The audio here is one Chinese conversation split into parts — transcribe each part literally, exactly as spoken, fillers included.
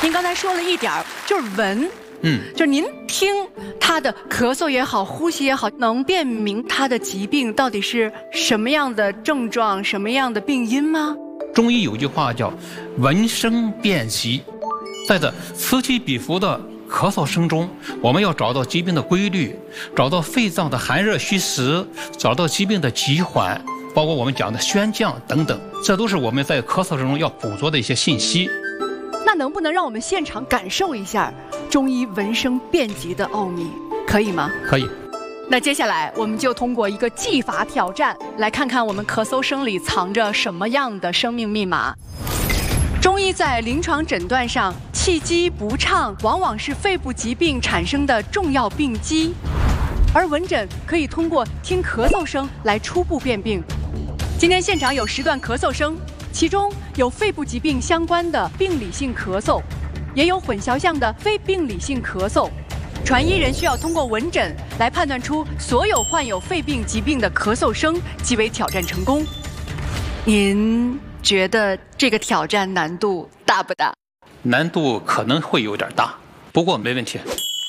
您刚才说了一点儿，就是闻， 嗯， 就是您听他的咳嗽也好，呼吸也好，能辨明他的疾病到底是什么样的症状，什么样的病因吗？ 中医有句话叫“闻声辨疾”，在这此起彼伏的咳嗽声中，我们要找到疾病的规律，找到肺脏的寒热虚实，找到疾病的急缓，包括我们讲的宣降等等，这都是我们在咳嗽声中要捕捉的一些信息。 那能不能让我们现场感受一下中医闻声辨疾的奥秘，可以吗？ 可以。 那接下来我们就通过一个技法挑战，来看看我们咳嗽声里藏着什么样的生命密码。中医在临床诊断上，气机不畅往往是肺部疾病产生的重要病机，而闻诊可以通过听咳嗽声来初步辨病。今天现场有十段咳嗽声，其中有肺部疾病相关的病理性咳嗽，也有混淆项的非病理性咳嗽。传医人需要通过闻诊来判断出所有患有肺病疾病的咳嗽声，即为挑战成功。您觉得这个挑战难度大不大？ 难度可能会有点大，不过没问题。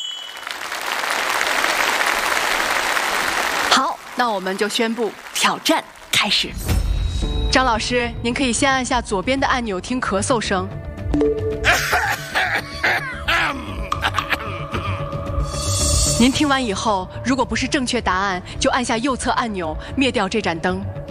好，那我们就宣布挑战开始。张老师，您可以先按下左边的按钮听咳嗽声。您听完以后，如果不是正确答案，就按下右侧按钮灭掉这盏灯。